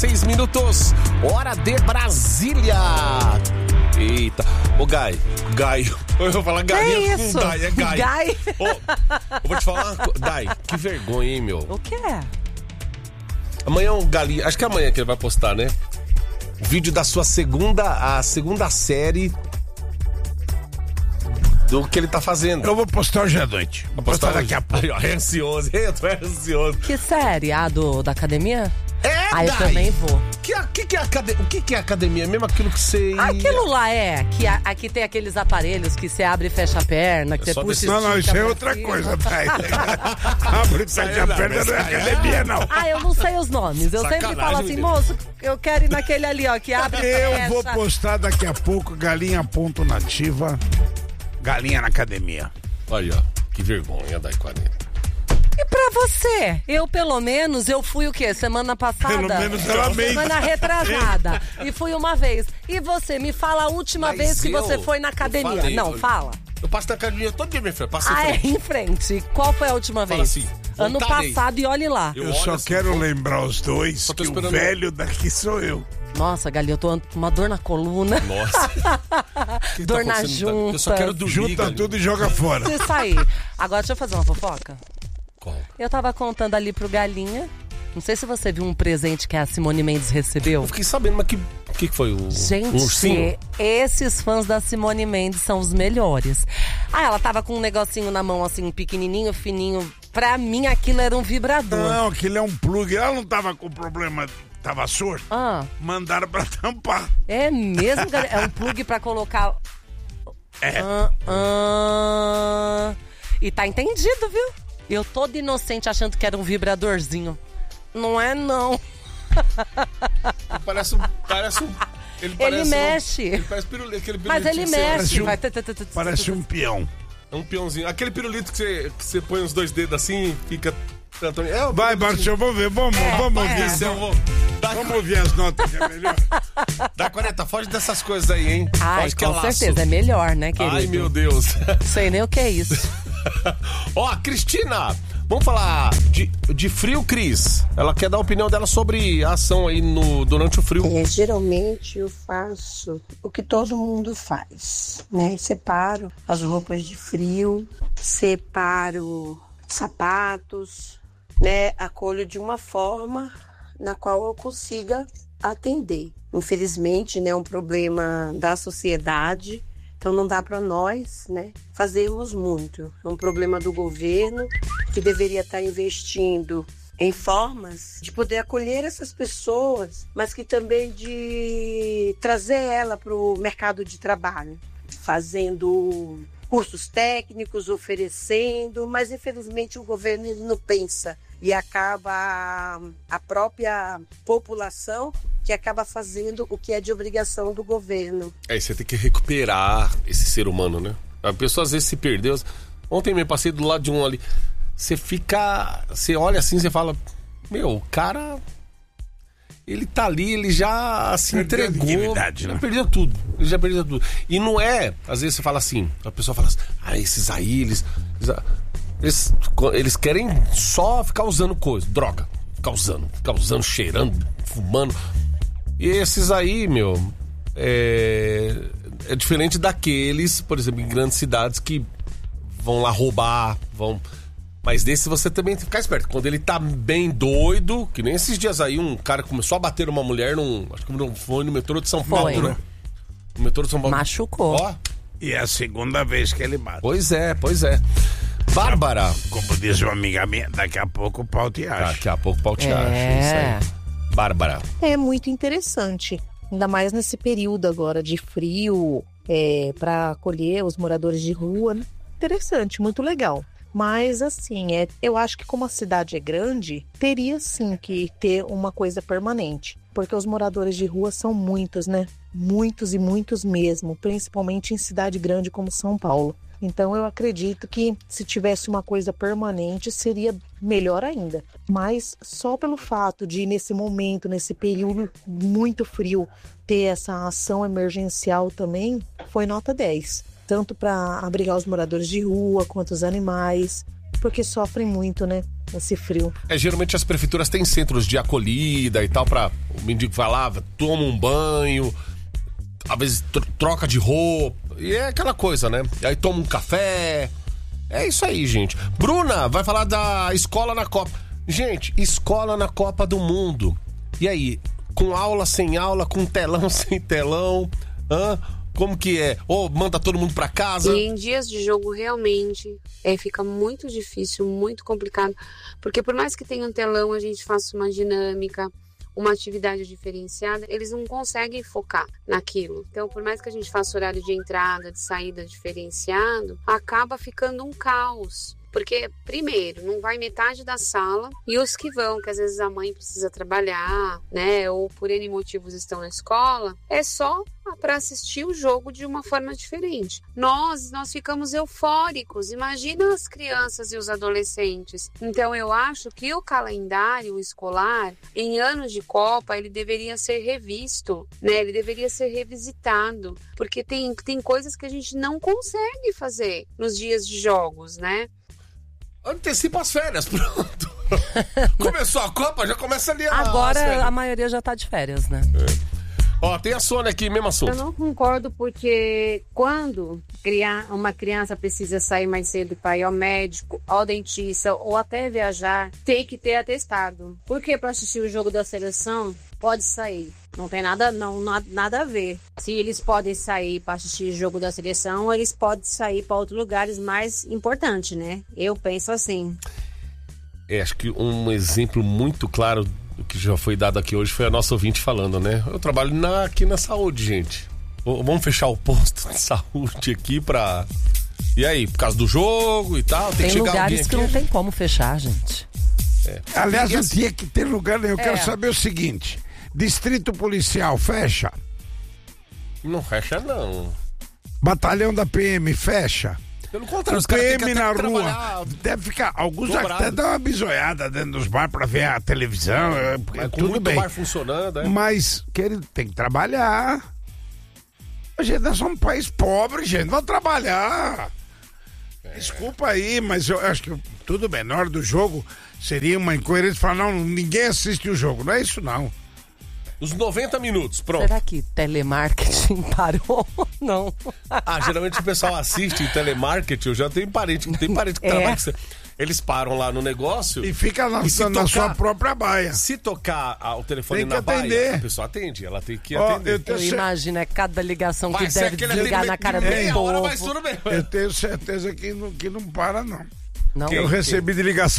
6 minutos, hora de Brasília. Eita, ô Gai, eu vou falar Gai, é isso? É Gai. Gai? Eu vou te falar, Gai, que vergonha, hein, meu? O quê? Amanhã o Galinha, acho que é amanhã que ele vai postar, né? Vídeo da sua segunda série do que ele tá fazendo. Eu vou postar hoje à noite. Vou postar daqui a pouco. Aí, ó, é ansioso, eu tô ansioso. Que série? A da academia? É, eu também vou. O que é academia? Mesmo aquilo que você... Aquilo lá que aqui tem aqueles aparelhos que você abre e fecha a perna, que você puxa... Não, isso é outra coisa, Thay. Abre e fecha a perna não é academia, não. Eu não sei os nomes. Eu sempre falo assim, moço, eu quero ir naquele ali, ó, que abre e fecha. Eu vou postar daqui a pouco galinha.nativa, galinha na academia. Olha, ó, que vergonha da 40. E pra você? Eu, pelo menos, eu fui o quê? Semana passada? Pelo menos ela mente. Semana retrasada. E fui uma vez. E você, me fala a última vez que você foi na academia. Fala. Eu passo na academia todo dia, minha filha. Passo em frente. Qual foi a última vez? Assim, ano passado e olhe lá. Eu só quero lembrar os dois que o velho daqui sou eu. Nossa, Galinha, eu tô com uma dor na coluna. Nossa. Dor na junta. Eu só quero dormir, Junta Galinha. tudo e joga fora. Isso aí. Agora, deixa eu fazer uma fofoca. Qual? Eu tava contando ali pro Galinha. Não sei se você viu um presente que a Simone Mendes recebeu. Eu fiquei sabendo, mas o que foi? Gente, um ursinho? Esses fãs da Simone Mendes são os melhores. Ela tava com um negocinho na mão, assim, pequenininho, fininho. Pra mim, aquilo era um vibrador. Não, aquilo é um plug. Ela não tava com problema, tava surdo. Mandaram pra tampar. É mesmo, Galinha? É um plug pra colocar... E tá entendido, viu? Eu toda inocente achando que era um vibradorzinho. Não é, não. Parece um... Ele mexe. Ele parece pirulito, aquele pirulito. Mas ele mexe. Parece um peão. É um peãozinho. Aquele pirulito que você põe os dois dedos assim, fica... Vai, Bartô, vamos ver. Vamos ouvir. Vamos ouvir as notas, que é melhor. Da 40, foge dessas coisas aí, hein? Ai, com certeza. É melhor, né, querido? Ai, meu Deus. Sei nem o que é isso. Ó, Cristina, vamos falar de frio, Cris. Ela quer dar a opinião dela sobre a ação aí durante o frio. Geralmente eu faço o que todo mundo faz, né? Separo as roupas de frio, separo sapatos, né? Acolho de uma forma na qual eu consiga atender. Infelizmente, né, é um problema da sociedade. Então não dá para nós, né, fazermos muito. É um problema do governo que deveria estar investindo em formas de poder acolher essas pessoas, mas que também de trazer ela para o mercado de trabalho, fazendo cursos técnicos, oferecendo, mas infelizmente o governo ele não pensa e acaba a própria população que acaba fazendo o que é de obrigação do governo. Você tem que recuperar esse ser humano, né? A pessoa às vezes se perdeu. Ontem eu passei do lado de um ali. Você olha assim, você fala, meu, o cara, ele tá ali, ele já se entregou. Ele perdeu tudo. Ele já perdeu tudo. E não é, às vezes você fala assim, a pessoa fala assim, esses aí, eles querem só ficar usando coisa, droga. Ficar usando, cheirando, fumando. E esses aí, meu, é diferente daqueles, por exemplo, em grandes cidades que vão lá roubar, Mas desse você também tem que ficar esperto. Quando ele tá bem doido, que nem esses dias aí, um cara começou a bater uma mulher acho que não foi no metrô de São Paulo, né? No metrô de São Paulo. Machucou. Ó. E é a segunda vez que ele bate. Pois é. Bárbara. Como diz uma amiga minha, daqui a pouco o pau te acha. Daqui a pouco o pau te acha, isso aí. Bárbara. É muito interessante, ainda mais nesse período agora de frio, para acolher os moradores de rua. Interessante, muito legal. Mas assim, eu acho que como a cidade é grande, teria sim que ter uma coisa permanente. Porque os moradores de rua são muitos, né? Muitos e muitos mesmo, principalmente em cidade grande como São Paulo. Então eu acredito que se tivesse uma coisa permanente seria melhor ainda. Mas só pelo fato de nesse momento, nesse período muito frio, ter essa ação emergencial também, foi nota 10. Tanto para abrigar os moradores de rua quanto os animais. porque sofrem muito, né? Esse frio. Geralmente as prefeituras têm centros de acolhida e tal, pra o mendigo vai lá, toma um banho, às vezes troca de roupa, e é aquela coisa, né? E aí toma um café. É isso aí, gente. Bruna vai falar da escola na Copa. Gente, escola na Copa do Mundo. E aí? Com aula, sem aula, com telão, sem telão? Como que é? Ou manda todo mundo pra casa? E em dias de jogo, realmente, fica muito difícil, muito complicado. Porque por mais que tenha um telão, a gente faça uma dinâmica, uma atividade diferenciada, eles não conseguem focar naquilo. Então, por mais que a gente faça horário de entrada, de saída diferenciado, acaba ficando um caos. Porque, primeiro, não vai metade da sala e os que vão, que às vezes a mãe precisa trabalhar, né? Ou por N motivos estão na escola, é só para assistir o jogo de uma forma diferente. Nós ficamos eufóricos. Imagina as crianças e os adolescentes. Então, eu acho que o calendário escolar, em anos de Copa, ele deveria ser revisto, né? Ele deveria ser revisitado. Porque tem coisas que a gente não consegue fazer nos dias de jogos, né? Antecipa as férias, pronto. Começou a Copa, já começa ali Agora a maioria já tá de férias, né? Ó, tem a Sônia aqui, mesmo assunto. Eu não concordo porque quando uma criança precisa sair mais cedo para ir ao médico, ao dentista ou até viajar, tem que ter atestado. Porque para assistir o jogo da seleção, pode sair. Não tem nada a ver. Se eles podem sair para assistir o jogo da seleção, eles podem sair para outros lugares mais importantes, né? Eu penso assim. Acho que um exemplo muito claro do que já foi dado aqui hoje foi a nossa ouvinte falando, né? Eu trabalho aqui na saúde, gente. Vamos fechar o posto de saúde aqui pra... E aí, por causa do jogo e tal? Tem lugares que não tem como fechar, gente. Aliás, não tinha que ter lugar nenhum. Eu quero saber o seguinte: distrito policial fecha? Não fecha, não. Batalhão da PM fecha? Pelo contrário, os O caras têm PM que na até rua trabalhar deve ficar. Alguns dobrado. até dão uma bisoiada dentro dos bares pra ver a televisão. Mas com tudo muito bem. bar funcionando, Mas, querido, tem que trabalhar. A gente, nós somos um país pobre, gente. Vamos trabalhar. Desculpa aí, mas eu acho que tudo bem. Na hora do jogo seria uma incoerência falar, não, ninguém assiste o jogo. Não é isso, não. Os 90 minutos, pronto. Será que telemarketing parou? Não. Geralmente o pessoal assiste em telemarketing. Eu já tenho parente que trabalha com isso. Eles param lá no negócio e fica na sua própria baia. Se tocar o telefone tem que na atender. baia, a pessoa atende. Ela tem que atender. Eu imagino, cada ligação vai que deve desligar na cara do povo. Mas tudo bem. Eu tenho certeza que não para, não. Não. Eu recebi de ligação